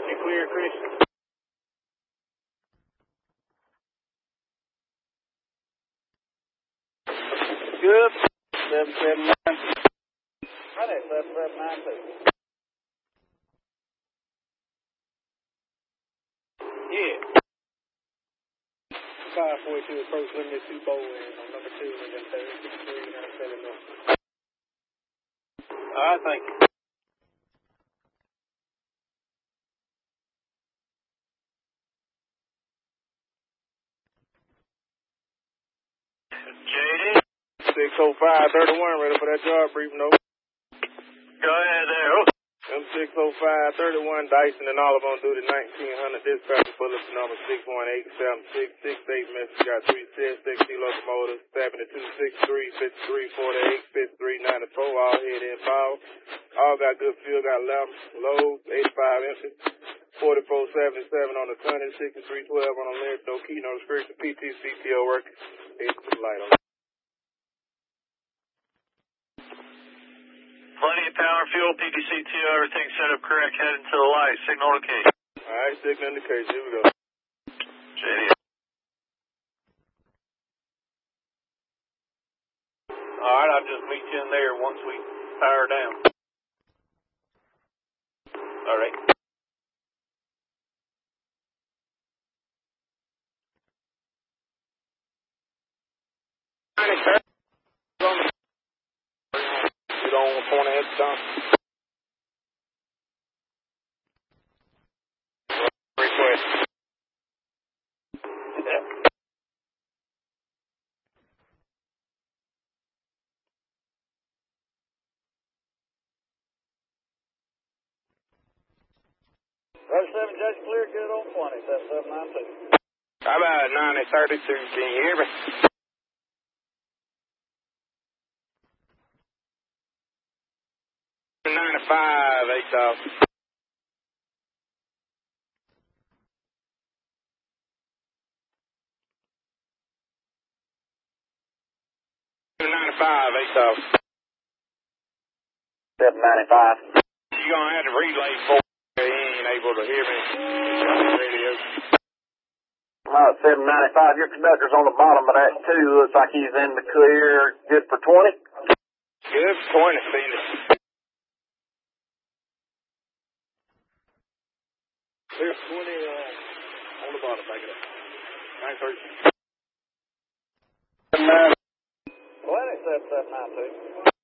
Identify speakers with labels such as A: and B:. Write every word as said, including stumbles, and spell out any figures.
A: You clear, Christian? Good. seven seven nine. Right at seven seven nine two. Yeah. five forty-two approach limited two Bowling on number two and then thirty-six three nine seven one. All right, thank you. J D? six oh five thirty-one, ready for that job brief, no? Go ahead there. M six oh five thirty-one, Dyson and Olive on duty, nineteen hundred, dispatch bullet number six one eight seven six six eight, message got three six sixty locomotives, seventy-two sixty-three, fifty-three forty-eight, fifty-three ninety-four, all head in foul. All got good fuel, got left, low, eighty-five empty, forty-four seventy-seven on the tonnage, sixty-three twelve on the lid, no key, no restriction, P T C T O work, it's the light on.
B: Plenty of power, fuel, P T C T O, everything set up correct, heading to the light, signal indication.
A: Alright, signal indication, here we go.
B: J D.
A: Alright, I'll just meet you in there once we power down. Alright. You don't want to point ahead to John. Request. Yeah. Roger seven, Judge clear, good on twenty, seven seven nine two. How about ninety thirty-two, can you hear me? ninety-five, eight thousand. ninety-five, eight thousand. seven ninety-five. You're going to have to relay for me. He ain't able to hear me. Radio.
C: Uh, seven ninety-five, your conductor's on the bottom of that too. Looks like he's in the clear. Good for twenty?
A: Good for twenty, seen it. Clear for twenty, uh, on the bottom, back it up. nine thirty.
C: seven nine.
A: twenty, seven seven nine two.